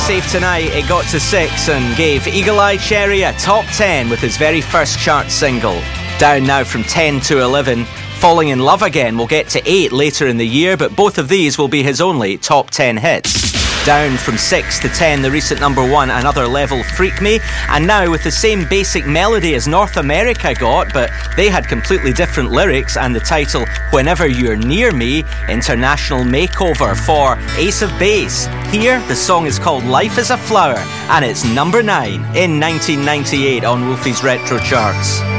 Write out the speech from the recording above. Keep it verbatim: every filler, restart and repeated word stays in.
Safe Tonight, it got to six and gave Eagle Eye Cherry a top ten with his very first chart single. Down now from ten to eleven, Falling in Love Again will get to eight later in the year, but both of these will be his only top ten hits. Down from six to ten, the recent number one, Another Level, Freak Me, and now with the same basic melody as North America got, but they had completely different lyrics and the title Whenever You're Near Me, International Makeover for Ace of Base. Here, the song is called Life is a Flower, and it's number nine in nineteen ninety-eight on Wolfie's Retro Charts.